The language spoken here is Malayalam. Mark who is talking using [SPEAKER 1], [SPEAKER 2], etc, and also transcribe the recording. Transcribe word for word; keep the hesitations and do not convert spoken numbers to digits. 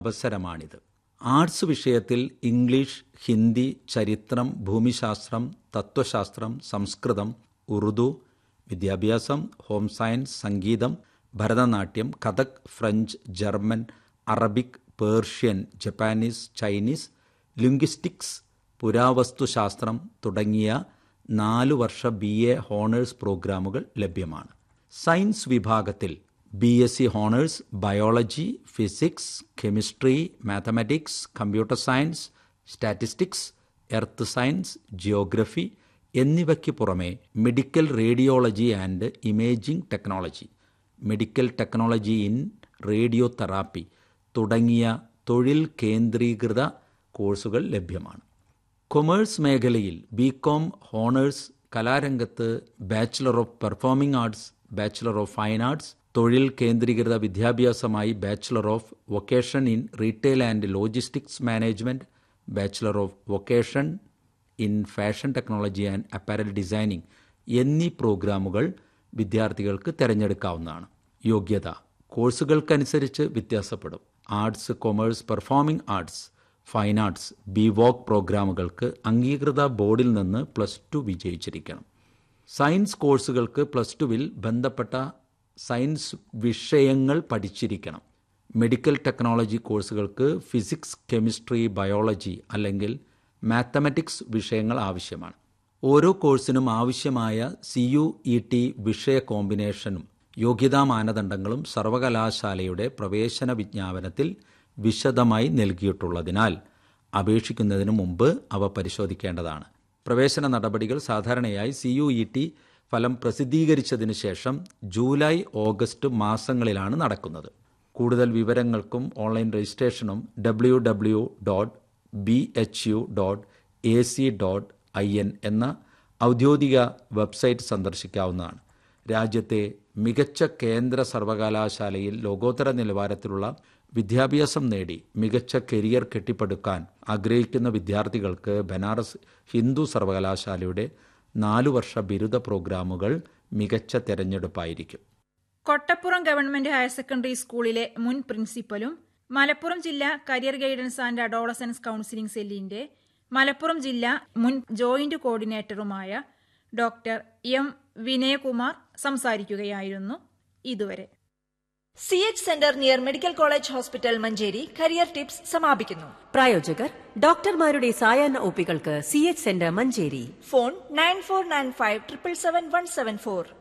[SPEAKER 1] അവസരമാണിത്. ആർട്സ് വിഷയത്തിൽ ഇംഗ്ലീഷ്, ഹിന്ദി, ചരിത്രം, ഭൂമിശാസ്ത്രം, തത്വശാസ്ത്രം, സംസ്കൃതം, ഉറുദു, വിദ്യാഭ്യാസം, ഹോം സയൻസ്, സംഗീതം, Bharatanatyam, Kathak, French, German, Arabic, Persian, Japanese, Chinese, linguistics, പുരാവസ്തുശാസ്ത്രം തുടങ്ങിയ നാലു വർഷ ബി എ ഹോണേഴ്സ് പ്രോഗ്രാമുകൾ ലഭ്യമാണ്. സയൻസ് വിഭാഗത്തിൽ B S C honours biology, physics, chemistry, mathematics, computer science, statistics, earth science, geography എന്നിവയ്ക്ക് പുറമെ medical radiology and imaging technology, medical technology in radio therapy തുടങ്ങിയ തൊഴിൽ കേന്ദ്രീകൃത കോഴ്സുകൾ ലഭ്യമാണ്. കൊമേഴ്സ് മേഖലയിൽ ബി കോം ഹോണേഴ്സ്, കലാരംഗത്ത് bachelor of performing arts, bachelor of fine arts, തൊഴിൽ കേന്ദ്രീകൃത വിദ്യാഭ്യാസമായി bachelor of vocation in retail and logistics management, bachelor of vocation in fashion technology and apparel designing എന്നീ പ്രോഗ്രാമുകൾ വിദ്യാർത്ഥികൾക്ക് തിരഞ്ഞെടുക്കാവുന്നതാണ്. യോഗ്യത കോഴ്സുകൾക്കനുസരിച്ച് വ്യത്യാസപ്പെടും. Arts, commerce, performing arts, fine arts, B walk പ്രോഗ്രാമുകൾക്ക് അംഗീകൃത ബോർഡിൽ നിന്ന് പ്ലസ് ടു വിജയിച്ചിരിക്കണം. സയൻസ് കോഴ്സുകൾക്ക് പ്ലസ് ടുവിൽ ബന്ധപ്പെട്ട സയൻസ് വിഷയങ്ങൾ പഠിച്ചിരിക്കണം. മെഡിക്കൽ ടെക്നോളജി കോഴ്സുകൾക്ക് ഫിസിക്സ്, കെമിസ്ട്രി, ബയോളജി അല്ലെങ്കിൽ മാത്തമാറ്റിക്സ് വിഷയങ്ങൾ ആവശ്യമാണ്. ഓരോ കോഴ്സിനും ആവശ്യമായ സി യു ഇ ടി വിഷയ കോമ്പിനേഷനും യോഗ്യതാ മാനദണ്ഡങ്ങളും സർവകലാശാലയുടെ പ്രവേശന വിജ്ഞാപനത്തിൽ വിശദമായി നൽകിയിട്ടുള്ളതിനാൽ അപേക്ഷിക്കുന്നതിന് മുമ്പ് അവ പരിശോധിക്കേണ്ടതാണ്. പ്രവേശന നടപടികൾ സാധാരണയായി സി യു ഇ ടി ഫലം പ്രസിദ്ധീകരിച്ചതിന് ശേഷം ജൂലൈ, ഓഗസ്റ്റ് മാസങ്ങളിലാണ് നടക്കുന്നത്. കൂടുതൽ വിവരങ്ങൾക്കും ഓൺലൈൻ രജിസ്ട്രേഷനും W W dot B H U dot A C dot I N എന്ന ഔദ്യോഗിക വെബ്സൈറ്റ് സന്ദർശിക്കാവുന്നതാണ്. രാജ്യത്തെ മികച്ച കേന്ദ്ര സർവകലാശാലയിൽ ലോകോത്തര നിലവാരത്തിലുള്ള വിദ്യാഭ്യാസം നേടി മികച്ച കരിയർ കെട്ടിപ്പടുക്കാൻ ആഗ്രഹിക്കുന്ന വിദ്യാർത്ഥികൾക്ക് ബനാറസ് ഹിന്ദു സർവകലാശാലയുടെ നാലു വർഷ ബിരുദ പ്രോഗ്രാമുകൾ മികച്ച തെരഞ്ഞെടുപ്പായിരിക്കും.
[SPEAKER 2] കൊട്ടപ്പുറം ഗവൺമെന്റ് ഹയർ സെക്കൻഡറി സ്കൂളിലെ മുൻ പ്രിൻസിപ്പലും മലപ്പുറം ജില്ലാ career guidance and adolescence counselling സെല്ലിന്റെ മലപ്പുറം ജില്ലാ മുൻ ജോയിന്റ് കോർഡിനേറ്ററുമായ ഡോക്ടർ എം വിനയകുമാർ സംസാരിക്കുകയായിരുന്നു. ഇതുവരെ
[SPEAKER 3] C H centre near medical college hospital Manjeri career tips സമാപിക്കുന്നു.
[SPEAKER 4] പ്രായോജകർ ഡോക്ടർമാരുടെ സായാഹ്ന ഒപികൾക്ക് C H centre Manjeri.
[SPEAKER 3] Phone nine four nine five triple seven one seven four.